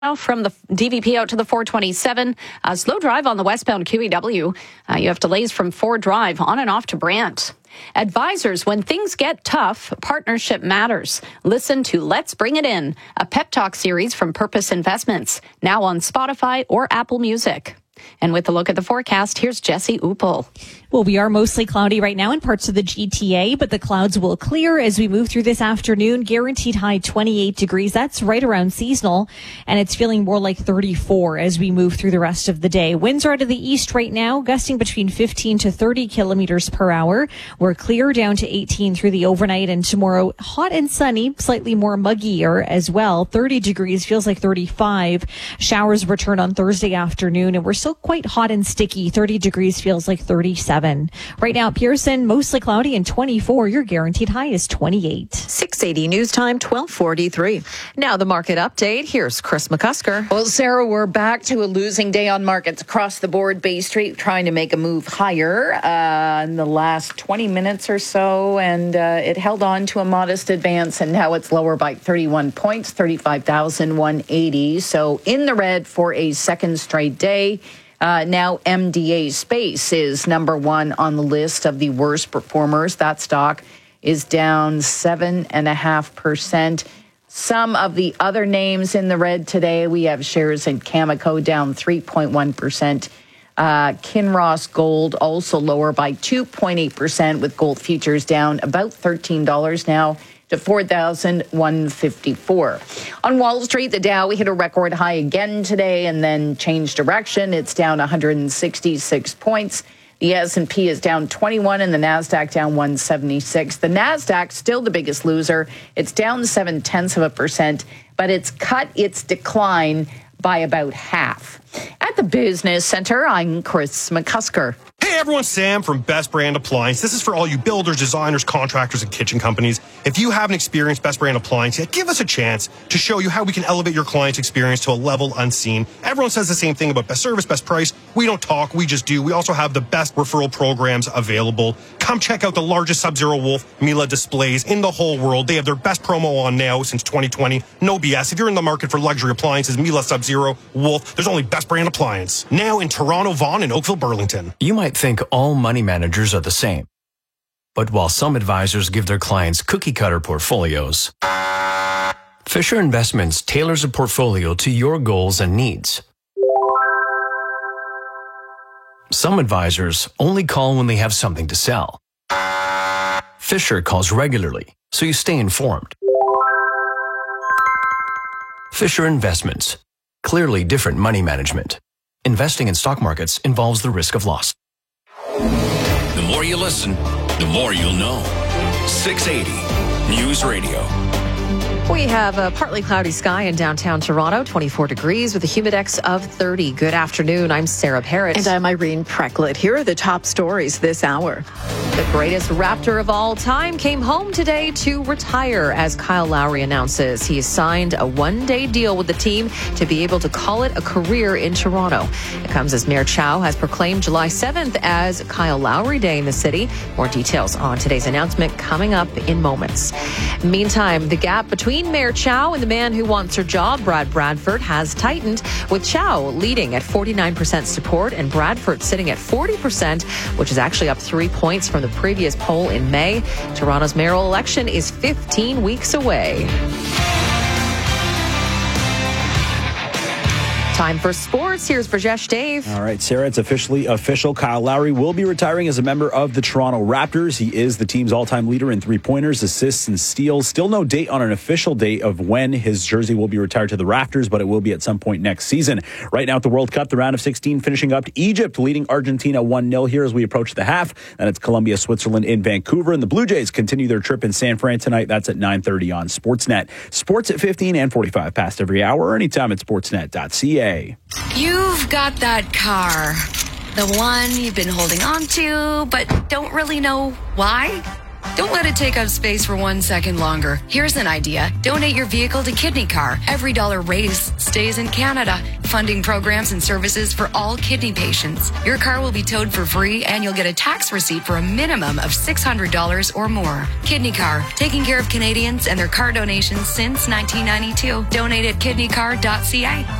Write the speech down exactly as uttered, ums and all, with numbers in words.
Now from the D V P out to the four twenty-seven, a slow drive on the westbound Q E W. Uh, you have delays from Ford Drive on and off to Brant. Advisors, when things get tough, partnership matters. Listen to Let's Bring It In, a pep talk series from Purpose Investments, now on Spotify or Apple Music. And with a look at the forecast, here's Jesse Uppel. Well, we are mostly cloudy right now in parts of the G T A, but the clouds will clear as we move through this afternoon. Guaranteed high twenty-eight degrees. That's right around seasonal, and it's feeling more like thirty-four as we move through the rest of the day. Winds are out of the east right now, gusting between fifteen to thirty kilometers per hour. We're clear down to eighteen through the overnight, and tomorrow hot and sunny, slightly more muggier as well. thirty degrees feels like thirty-five. Showers return on Thursday afternoon, and we're still quite hot and sticky. thirty degrees feels like thirty-seven. Right now, Pearson, mostly cloudy and twenty-four. Your guaranteed high is twenty-eight. six eighty News Time, twelve forty-three. Now the market update. Here's Chris McCusker. Well, Sarah, we're back to a losing day on markets across the board. Bay Street trying to make a move higher uh, in the last twenty minutes or so, and uh, it held on to a modest advance, and now it's lower by thirty-one points, thirty-five thousand one hundred eighty. So in the red for a second straight day. Uh, now, M D A Space is number one on the list of the worst performers. That stock is down seven point five percent. Some of the other names in the red today, we have shares in Cameco down three point one percent. Uh, Kinross Gold also lower by two point eight percent, with gold futures down about thirteen dollars now to four thousand one hundred fifty-four. On Wall Street, the Dow hit a record high again today and then changed direction. It's down one hundred sixty-six points. The S and P is down twenty-one and the NASDAQ down one hundred seventy-six. The NASDAQ still the biggest loser. It's down seven tenths of a percent, but it's cut its decline by about half. At the Business Center, I'm Chris McCusker. Hey everyone, Sam from Best Brand Appliance. This is for all you builders, designers, contractors, and kitchen companies. If you haven't experienced Best Brand Appliance yet, give us a chance to show you how we can elevate your client's experience to a level unseen. Everyone says the same thing about best service, best price. We don't talk, we just do. We also have the best referral programs available. Come check out the largest Sub-Zero Wolf Miele displays in the whole world. They have their best promo on now since twenty twenty. No B S. If you're in the market for luxury appliances, Miele, Sub-Zero, Wolf, there's only Best Brand Appliance. Now in Toronto, Vaughan, and Oakville, Burlington. You might think all money managers are the same. But while some advisors give their clients cookie-cutter portfolios, Fisher Investments tailors a portfolio to your goals and needs. Some advisors only call when they have something to sell. Fisher calls regularly, so you stay informed. Fisher Investments. Clearly different money management. Investing in stock markets involves the risk of loss. The more you listen, the more you'll know. six eighty News Radio. We have a partly cloudy sky in downtown Toronto, twenty-four degrees with a humidex of thirty. Good afternoon. I'm Sarah Parrott. And I'm Irene Precklett. Here are the top stories this hour. The greatest Raptor of all time came home today to retire, as Kyle Lowry announces. He has signed a one-day deal with the team to be able to call it a career in Toronto. It comes as Mayor Chow has proclaimed July seventh as Kyle Lowry Day in the city. More details on today's announcement coming up in moments. Meantime, the gap between Mayor Chow and the man who wants her job, Brad Bradford, has tightened, with Chow leading at forty-nine percent support and Bradford sitting at forty percent, which is actually up three points from the previous poll in May. Toronto's mayoral election is fifteen weeks away. Time for sports. Here's Brajesh Dave. All right, Sarah, it's officially official. Kyle Lowry will be retiring as a member of the Toronto Raptors. He is the team's all-time leader in three-pointers, assists, and steals. Still no date on an official date of when his jersey will be retired to the Raptors, but it will be at some point next season. Right now at the World Cup, the round of sixteen finishing up. Egypt leading Argentina one nil here as we approach the half. Then it's Colombia, Switzerland in Vancouver. And the Blue Jays continue their trip in San Fran tonight. That's at nine thirty on Sportsnet. Sports at fifteen and forty-five past every hour or anytime at sportsnet dot c a. You've got that car, the one you've been holding on to, but don't really know why. Don't let it take up space for one second longer. Here's an idea. Donate your vehicle to Kidney Car. Every dollar raised stays in Canada, funding programs and services for all kidney patients. Your car will be towed for free, and you'll get a tax receipt for a minimum of six hundred dollars or more. Kidney Car, taking care of Canadians and their car donations since nineteen ninety-two. Donate at kidney car dot c a.